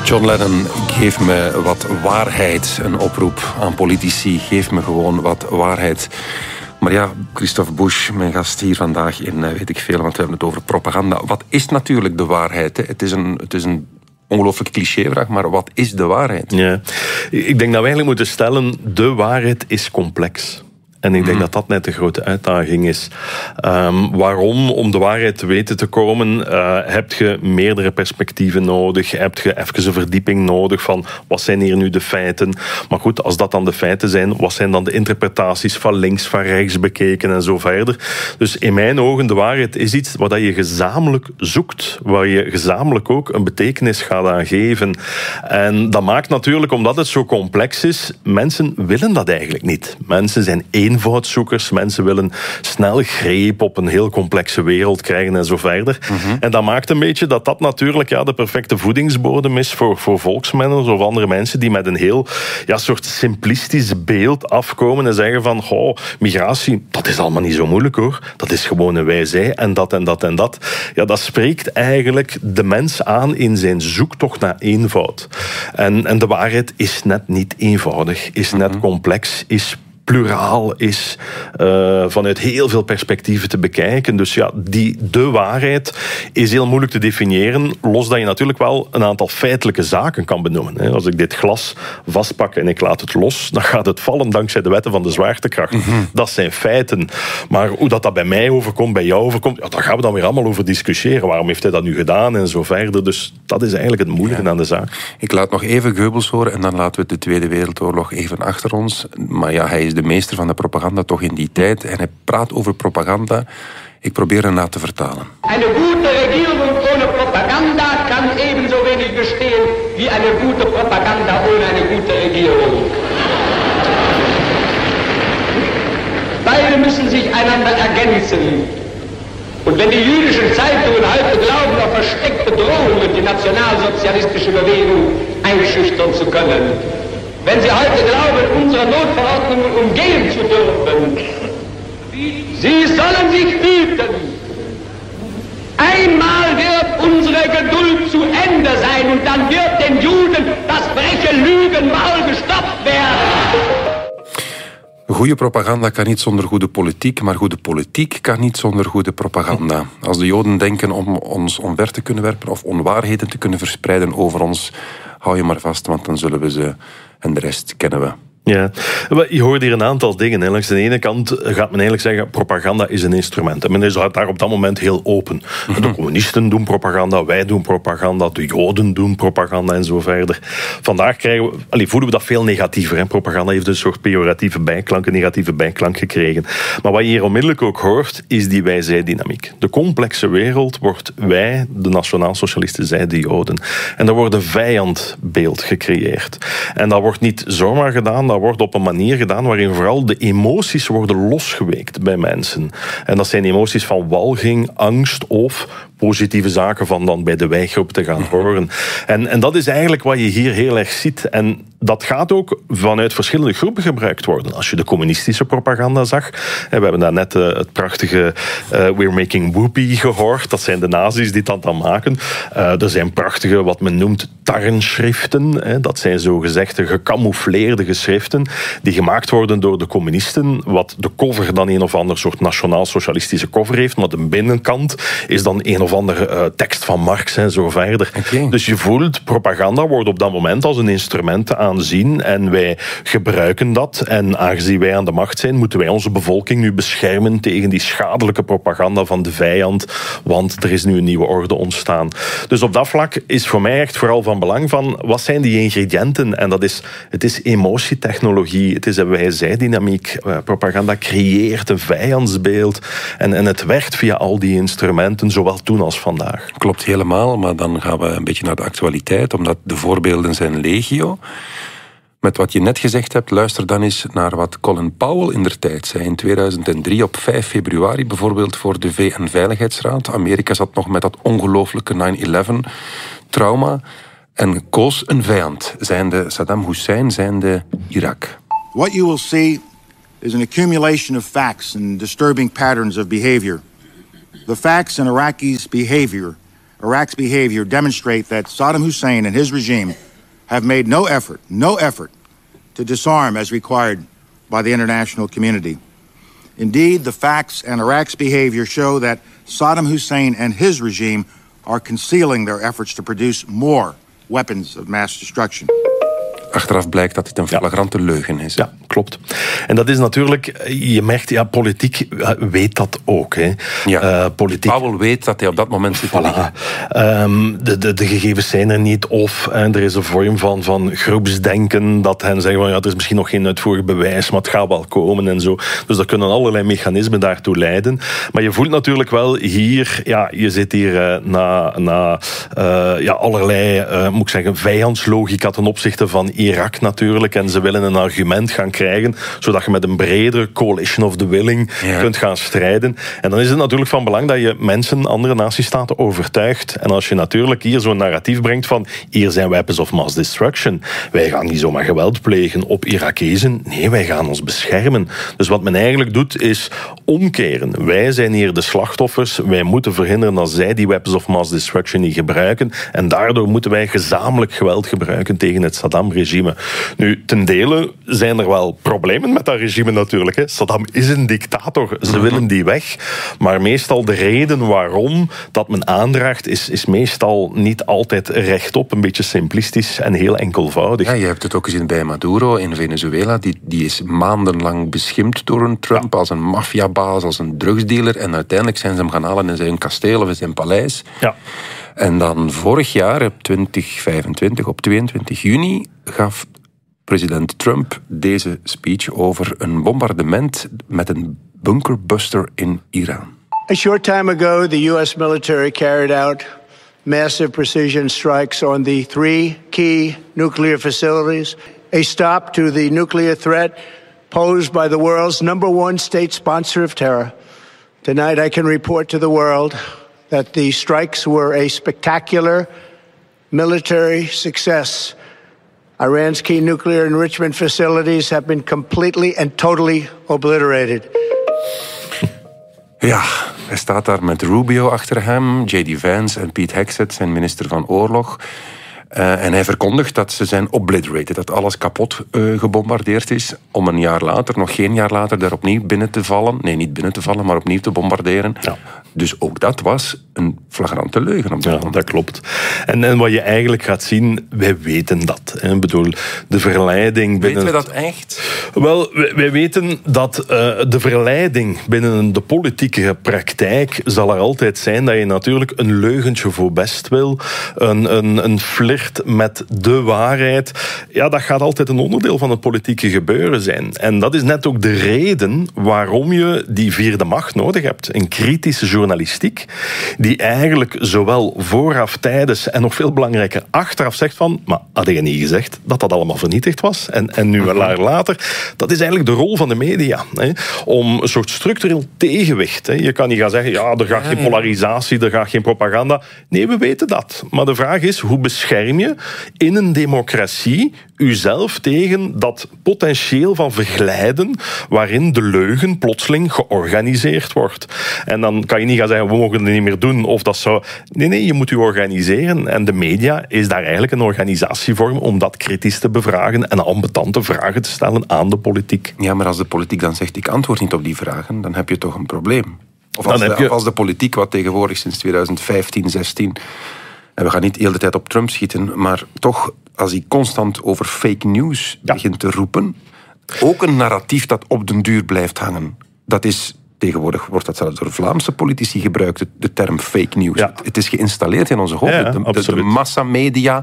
John Lennon, geef me wat waarheid. Een oproep aan politici, geef me gewoon wat waarheid. Maar ja, Christophe Busch, mijn gast hier vandaag in Weet ik Veel, want we hebben het over propaganda. Wat is natuurlijk de waarheid? Hè? Het is een ongelooflijk clichévraag, maar wat is de waarheid? Ja. Ik denk dat we eigenlijk moeten stellen, de waarheid is complex. En ik denk dat dat net de grote uitdaging is. Waarom? Om de waarheid te weten te komen, heb je meerdere perspectieven nodig. Heb je even een verdieping nodig van wat zijn hier nu de feiten. Maar goed, als dat dan de feiten zijn, wat zijn dan de interpretaties van links, van rechts bekeken en zo verder. Dus in mijn ogen, de waarheid is iets wat je gezamenlijk zoekt. Waar je gezamenlijk ook een betekenis gaat aan geven. En dat maakt natuurlijk, omdat het zo complex is, mensen willen dat eigenlijk niet. Mensen zijn eenvoudzoekers. Mensen willen snel greep op een heel complexe wereld krijgen en zo verder. En dat maakt een beetje dat dat natuurlijk de perfecte voedingsbodem is voor volksmenners of andere mensen die met een heel soort simplistisch beeld afkomen en zeggen van, migratie, dat is allemaal niet zo moeilijk hoor. Dat is gewoon een wij-zij en dat en dat en dat. Ja, dat spreekt eigenlijk de mens aan in zijn zoektocht naar eenvoud. En de waarheid is net niet eenvoudig, is net complex, is pluraal, is vanuit heel veel perspectieven te bekijken. Dus ja, de waarheid is heel moeilijk te definiëren, los dat je natuurlijk wel een aantal feitelijke zaken kan benoemen. Als ik dit glas vastpak en ik laat het los, dan gaat het vallen dankzij de wetten van de zwaartekracht. Dat zijn feiten. Maar hoe dat bij mij overkomt, bij jou overkomt, daar gaan we dan weer allemaal over discussiëren. Waarom heeft hij dat nu gedaan en zo verder. Dus dat is eigenlijk het moeilijke aan de zaak. Ik laat nog even Goebbels horen en dan laten we de Tweede Wereldoorlog even achter ons. Maar ja, hij is de meester van de propaganda toch in die tijd. En hij praat over propaganda. Ik probeer ernaar te vertalen. Een goede regering ohne propaganda kan ebenso wenig bestehen wie een goede propaganda ohne een goede regering. Beide müssen sich einander ergänzen. Und wenn die jüdischen Zeitungen heute glauben, auf versteckte Drohungen die nationalsozialistische Bewegung einschüchtern zu können, wenn sie heute glauben, unsere Notverordnungen umgehen zu dürfen, sie sollen sich hüten. Einmal wird unsere Geduld zu Ende sein und dann wird den Juden das freche Lügen mal gestoppt werden. Goede propaganda kan niet zonder goede politiek, maar goede politiek kan niet zonder goede propaganda. Als de Joden denken om ons omver te kunnen werpen of onwaarheden te kunnen verspreiden over ons, hou je maar vast, want dan zullen we ze en de rest kennen we. Ja, je hoort hier een aantal dingen. Langs de ene kant gaat men eigenlijk zeggen, propaganda is een instrument. En men is daar op dat moment heel open. De communisten doen propaganda, wij doen propaganda, de Joden doen propaganda en zo verder. Vandaag voelen we dat veel negatiever. Hè. Propaganda heeft een soort pejoratieve bijklank, een negatieve bijklank gekregen. Maar wat je hier onmiddellijk ook hoort, is die wij-zij-dynamiek. De complexe wereld wordt wij, de nationaal-socialisten, zij, de Joden. En er wordt een vijandbeeld gecreëerd. En dat wordt niet zomaar gedaan, dat wordt op een manier gedaan waarin vooral de emoties worden losgeweekt bij mensen. En dat zijn emoties van walging, angst of positieve zaken van dan bij de wij-groep te gaan horen. En dat is eigenlijk wat je hier heel erg ziet. En dat gaat ook vanuit verschillende groepen gebruikt worden. Als je de communistische propaganda zag, we hebben daar net het prachtige We're Making Whoopie gehoord. Dat zijn de nazi's die dat dan maken. Er zijn prachtige, wat men noemt, tarnschriften. Dat zijn zogezegde gecamoufleerde geschriften die gemaakt worden door de communisten, wat de cover dan een of ander soort nationaal-socialistische cover heeft, maar de binnenkant is dan een of andere tekst van Marx en zo verder. Okay. Dus je voelt, propaganda wordt op dat moment als een instrument aanzien en wij gebruiken dat. En aangezien wij aan de macht zijn, moeten wij onze bevolking nu beschermen tegen die schadelijke propaganda van de vijand, want er is nu een nieuwe orde ontstaan. Dus op dat vlak is voor mij echt vooral van belang van, wat zijn die ingrediënten? En het is emotietechnologie, het is een wij-zij-dynamiek. Propaganda creëert een vijandsbeeld en het werkt via al die instrumenten, zowel toen als vandaag. Klopt helemaal, maar dan gaan we een beetje naar de actualiteit, omdat de voorbeelden zijn legio. Met wat je net gezegd hebt, luister dan eens naar wat Colin Powell indertijd zei in 2003 op 5 februari bijvoorbeeld voor de VN-veiligheidsraad. Amerika zat nog met dat ongelooflijke 9/11 trauma en koos een vijand, zijnde Saddam Hussein, zijnde Irak. What you will see is an accumulation of facts and disturbing patterns of behavior. The facts in Iraqi's behavior Iraq's behavior demonstrate that Saddam Hussein and his regime have made no effort to disarm as required by the international community. Indeed, the facts and Iraq's behavior show that Saddam Hussein and his regime are concealing their efforts to produce more weapons of mass destruction. Achteraf blijkt dat het een flagrante leugen is. Ja, klopt. En dat is natuurlijk, je merkt, politiek weet dat ook. Hè. Ja. Politiek... Powell weet dat hij op dat moment zit. Voilà. De gegevens zijn er niet. Of er is een vorm van groepsdenken dat hen zeggen van, er is misschien nog geen uitvoerig bewijs, maar het gaat wel komen en zo. Dus er kunnen allerlei mechanismen daartoe leiden. Maar je voelt natuurlijk wel hier, je zit hier na allerlei, moet ik zeggen, vijandslogica ten opzichte van Irak natuurlijk. En ze willen een argument gaan krijgen, zodat je met een bredere coalition of the willing kunt gaan strijden. En dan is het natuurlijk van belang dat je mensen, andere natiestaten, overtuigt. En als je natuurlijk hier zo'n narratief brengt van hier zijn weapons of mass destruction. Wij gaan niet zomaar geweld plegen op Irakezen. Nee, wij gaan ons beschermen. Dus wat men eigenlijk doet, is omkeren. Wij zijn hier de slachtoffers. Wij moeten verhinderen dat zij die weapons of mass destruction niet gebruiken. En daardoor moeten wij gezamenlijk geweld gebruiken tegen het Saddam-regime. Nu, ten dele zijn er wel problemen met dat regime natuurlijk. Hè. Saddam is een dictator. Ze willen die weg. Maar meestal de reden waarom dat men aandraagt is meestal niet altijd rechtop. Een beetje simplistisch en heel enkelvoudig. Ja, je hebt het ook gezien bij Maduro in Venezuela. Die is maandenlang beschimpt door een Trump als een maffiabaas, als een drugsdealer. En uiteindelijk zijn ze hem gaan halen in zijn kasteel of in zijn paleis. Ja. En dan vorig jaar, op 2025, op 22 juni, gaf president Trump deze speech over een bombardement met een bunkerbuster in Iran. A short time ago, the U.S. military carried out massive precision strikes on the 3 key nuclear facilities, a stop to the nuclear threat posed by the world's #1 state sponsor of terror. Tonight I can report to the world that the strikes were a spectacular military success. Iran's key nuclear enrichment facilities have been completely and totally obliterated. Ja, hij staat daar met Rubio achter hem, J.D. Vance en Pete Hegseth, zijn minister van Oorlog. En hij verkondigt dat ze zijn obliterated, dat alles kapot gebombardeerd is, om een jaar later, nog geen jaar later, daar opnieuw binnen te vallen. Nee, niet binnen te vallen, maar opnieuw te bombarderen. Ja. Dus ook dat was een flagrante leugen. Ja, dat klopt. En wat je eigenlijk gaat zien, wij weten dat. Hè. Ik bedoel, de verleiding binnen... Weten we dat echt? Wel, wij weten dat de verleiding binnen de politieke praktijk zal er altijd zijn dat je natuurlijk een leugentje voor best wil, een flirt met de waarheid. Ja, dat gaat altijd een onderdeel van het politieke gebeuren zijn. En dat is net ook de reden waarom je die vierde macht nodig hebt. Een kritische journalistiek die eigenlijk zowel vooraf, tijdens en nog veel belangrijker achteraf zegt van, maar had je niet gezegd dat dat allemaal vernietigd was? En nu een jaar later. Dat is eigenlijk de rol van de media. Hè, om een soort structureel tegenwicht. Hè. Je kan niet gaan zeggen, ja, er gaat geen polarisatie, er gaat geen propaganda. Nee, we weten dat. Maar de vraag is, hoe bescherm je in een democratie uzelf tegen dat potentieel van verglijden waarin de leugen plotseling georganiseerd wordt. En dan kan je niet gaan zeggen, we mogen het niet meer doen, of dat zou... Nee, je moet je organiseren. En de media is daar eigenlijk een organisatievorm om dat kritisch te bevragen en ambetante vragen te stellen aan de politiek. Ja, maar als de politiek dan zegt, ik antwoord niet op die vragen, dan heb je toch een probleem. Of als de politiek, wat tegenwoordig sinds 2015, 16... En we gaan niet de hele tijd op Trump schieten, maar toch, als hij constant over fake news begint te roepen, ook een narratief dat op den duur blijft hangen. Dat is, tegenwoordig wordt dat zelfs door Vlaamse politici gebruikt, de term fake news. Ja. Het is geïnstalleerd in onze hoofden. De massamedia,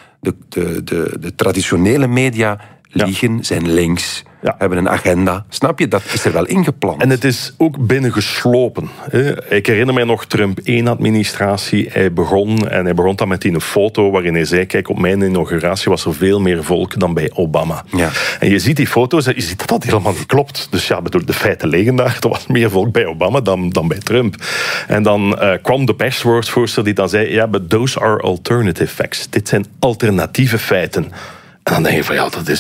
de traditionele media liegen, zijn links. Ja. Hebben een agenda. Snap je? Dat is er wel ingepland. En het is ook binnengeslopen. Ik herinner mij nog Trump 1-administratie. Hij begon dan met een foto waarin hij zei, kijk, op mijn inauguratie was er veel meer volk dan bij Obama. Ja. En je ziet die foto's en je ziet dat dat helemaal niet klopt. Dus ja, bedoel, de feiten liggen daar. Er was meer volk bij Obama dan bij Trump. En dan kwam de perswoordvoerster die dan zei, ja, but those are alternative facts. Dit zijn alternatieve feiten. En dan denk je van, ja, dat is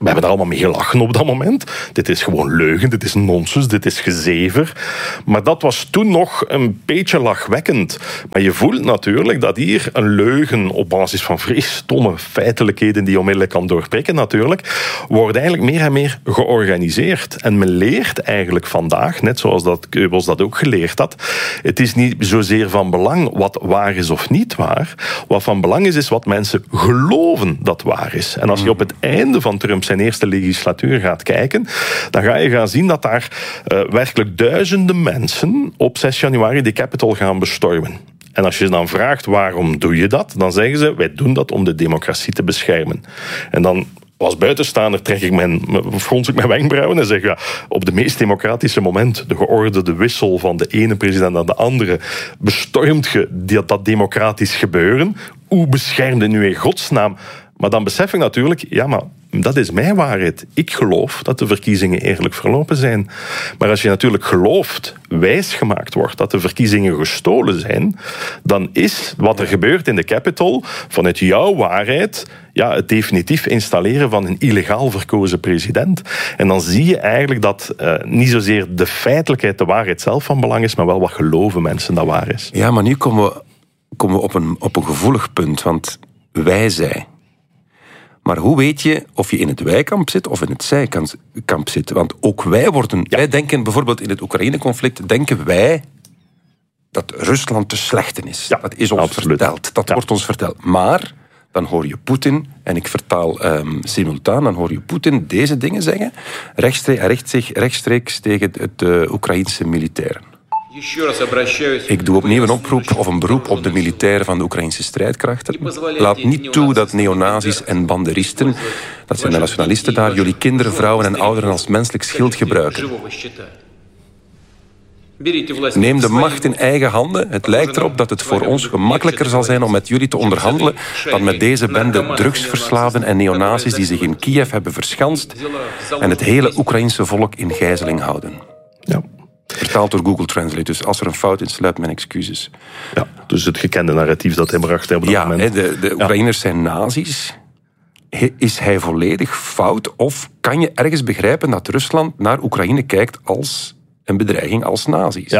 We hebben er allemaal mee gelachen op dat moment. Dit is gewoon leugen, dit is nonsens, dit is gezever. Maar dat was toen nog een beetje lachwekkend. Maar je voelt natuurlijk dat hier een leugen op basis van vrij stomme feitelijkheden die je onmiddellijk kan doorprikken natuurlijk, wordt eigenlijk meer en meer georganiseerd. En men leert eigenlijk vandaag, net zoals dat Goebbels dat ook geleerd had, het is niet zozeer van belang wat waar is of niet waar. Wat van belang is wat mensen geloven dat waar is. En als je op het einde van Trump zijn eerste legislatuur gaat kijken, dan ga je gaan zien dat daar werkelijk duizenden mensen op 6 januari de Capitol gaan bestormen. En als je dan vraagt waarom doe je dat, dan zeggen ze wij doen dat om de democratie te beschermen. En dan als buitenstaander frons ik mijn wenkbrauwen en zeg ja, op de meest democratische moment, de geordende wissel van de ene president naar de andere, bestormt je dat democratisch gebeuren. Hoe bescherm je nu in godsnaam? Maar dan besef ik natuurlijk, ja, maar dat is mijn waarheid. Ik geloof dat de verkiezingen eerlijk verlopen zijn. Maar als je natuurlijk gelooft, wijsgemaakt wordt dat de verkiezingen gestolen zijn, dan is wat er gebeurt in de Capitol vanuit jouw waarheid het definitief installeren van een illegaal verkozen president. En dan zie je eigenlijk dat niet zozeer de feitelijkheid, de waarheid zelf van belang is, maar wel wat geloven mensen dat waar is. Ja, maar nu komen we op een gevoelig punt, want wij zijn. Maar hoe weet je of je in het wij-kamp zit of in het zij-kamp zit? Want ook wij wij denken bijvoorbeeld in het Oekraïne-conflict, denken wij dat Rusland te slechte is. Ja, dat is ons verteld. Dat wordt ons verteld. Maar dan hoor je Poetin, en ik vertaal simultaan, dan hoor je Poetin deze dingen zeggen. Hij richt zich rechtstreeks tegen de Oekraïnse militairen. Ik doe opnieuw een oproep of een beroep op de militairen van de Oekraïnse strijdkrachten. Laat niet toe dat neonazis en banderisten, dat zijn de nationalisten daar, jullie kinderen, vrouwen en ouderen als menselijk schild gebruiken. Neem de macht in eigen handen. Het lijkt erop dat het voor ons gemakkelijker zal zijn om met jullie te onderhandelen dan met deze bende drugsverslaafden en neonazis die zich in Kiev hebben verschanst en het hele Oekraïnse volk in gijzeling houden. Ja. Vertaald door Google Translate, dus als er een fout in sluit, mijn excuses. Ja, dus het gekende narratief dat hij bracht op dat moment. De Oekraïners zijn nazi's. Is hij volledig fout? Of kan je ergens begrijpen dat Rusland naar Oekraïne kijkt als een bedreiging, als nazi's?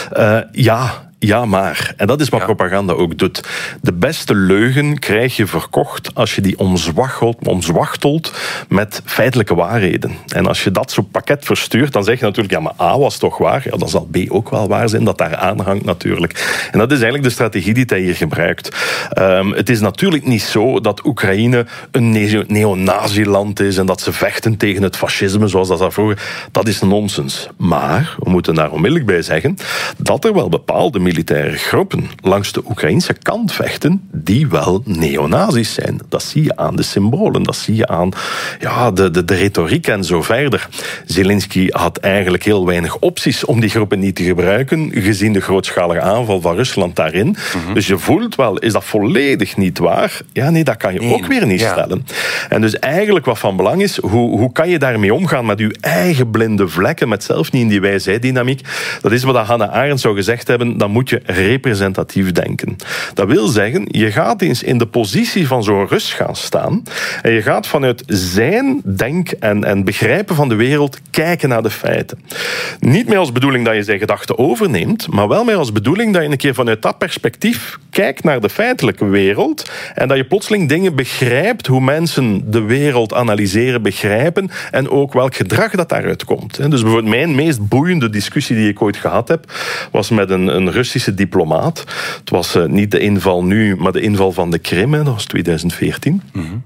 Ja, maar. En dat is wat propaganda ook doet. De beste leugen krijg je verkocht als je die omzwachtelt met feitelijke waarheden. En als je dat zo'n pakket verstuurt, dan zeg je natuurlijk, ja, maar A was toch waar? Ja, dan zal B ook wel waar zijn, dat daar aanhangt natuurlijk. En dat is eigenlijk de strategie die hij hier gebruikt. Het is natuurlijk niet zo dat Oekraïne een neonaziland is en dat ze vechten tegen het fascisme, zoals dat vroeger. Dat is nonsens. Maar, we moeten daar onmiddellijk bij zeggen, dat er wel bepaalde militaire groepen langs de Oekraïnse kant vechten die wel neonazis zijn. Dat zie je aan de symbolen, dat zie je aan de retoriek en zo verder. Zelensky had eigenlijk heel weinig opties om die groepen niet te gebruiken, gezien de grootschalige aanval van Rusland daarin. Mm-hmm. Dus je voelt wel, is dat volledig niet waar? Ja, nee, dat kan je ook weer niet stellen. En dus eigenlijk wat van belang is, hoe kan je daarmee omgaan met je eigen blinde vlekken, met zelf niet in die wij-zij-dynamiek? Dat is wat Hannah Arendt zou gezegd hebben, dan moet je representatief denken. Dat wil zeggen, je gaat eens in de positie van zo'n Rus gaan staan en je gaat vanuit zijn denk en begrijpen van de wereld kijken naar de feiten. Niet meer als bedoeling dat je zijn gedachten overneemt, maar wel meer als bedoeling dat je een keer vanuit dat perspectief kijkt naar de feitelijke wereld en dat je plotseling dingen begrijpt, hoe mensen de wereld analyseren, begrijpen en ook welk gedrag dat daaruit komt. Dus bijvoorbeeld mijn meest boeiende discussie die ik ooit gehad heb, was met een Russische diplomaat. Het was niet de inval nu, maar de inval van de Krim. Dat was 2014. Mm-hmm.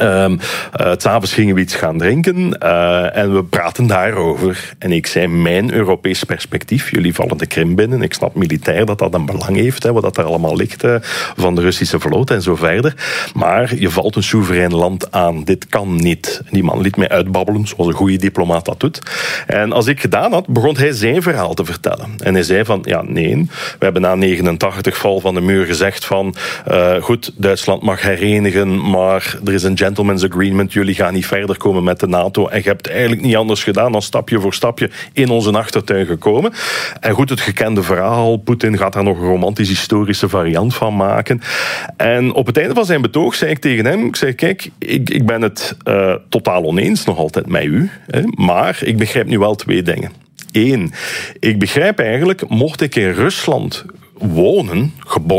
'S Avonds gingen we iets gaan drinken en we praten daarover. En ik zei, mijn Europees perspectief, jullie vallen de Krim binnen. Ik snap militair dat dat een belang heeft, wat dat er allemaal ligt van de Russische vloot en zo verder. Maar je valt een soeverein land aan. Dit kan niet. Die man liet mij uitbabbelen, zoals een goede diplomaat dat doet. En als ik gedaan had, begon hij zijn verhaal te vertellen. En hij zei van, nee, we hebben na 89 val van de muur gezegd van, goed, Duitsland mag herenigen, maar er is een gentleman's agreement, jullie gaan niet verder komen met de NATO en je hebt eigenlijk niet anders gedaan dan stapje voor stapje in onze achtertuin gekomen. En goed, het gekende verhaal, Poetin gaat daar nog een romantisch-historische variant van maken. En op het einde van zijn betoog zei ik tegen hem, ik zei, kijk, ik ben het totaal oneens, nog altijd met u, maar ik begrijp nu wel 2 dingen. 1, ik begrijp eigenlijk, mocht ik in Rusland wonen,